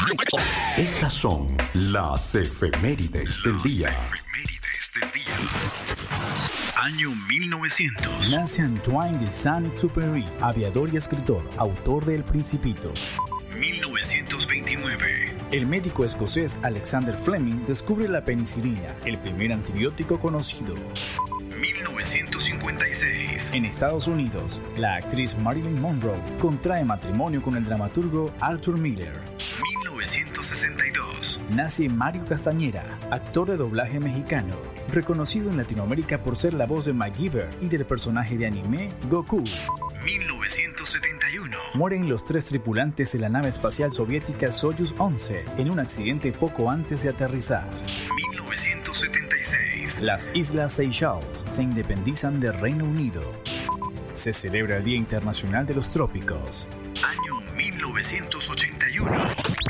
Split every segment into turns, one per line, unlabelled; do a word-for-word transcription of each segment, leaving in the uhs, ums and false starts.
Estas son las efemérides del día.
Efemérides del día. Año mil novecientos.
Nace Antoine de Saint-Exupéry, aviador y escritor, autor de El Principito.
mil novecientos veintinueve.
El médico escocés Alexander Fleming descubre la penicilina, el primer antibiótico conocido.
mil novecientos cincuenta y seis.
En Estados Unidos, la actriz Marilyn Monroe contrae matrimonio con el dramaturgo Arthur Miller.
mil novecientos sesenta y dos.
Nace Mario Castañera, actor de doblaje mexicano, reconocido en Latinoamérica por ser la voz de MacGyver y del personaje de anime Goku.
mil novecientos setenta y uno.
Mueren los tres tripulantes de la nave espacial soviética Soyuz once en un accidente poco antes de aterrizar.
mil novecientos setenta y seis.
Las Islas Seychelles se independizan del Reino Unido. Se celebra el Día Internacional de los Trópicos.
Año mil novecientos ochenta y uno.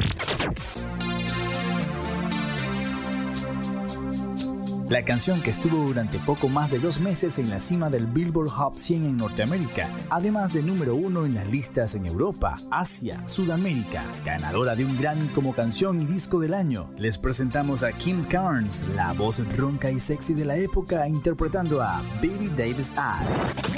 La canción que estuvo durante poco más de dos meses en la cima del Billboard Hot cien en Norteamérica, además de número uno en las listas en Europa, Asia, Sudamérica, ganadora de un Grammy como canción y disco del año. Les presentamos a Kim Carnes, la voz ronca y sexy de la época, interpretando a Betty Davis Eyes.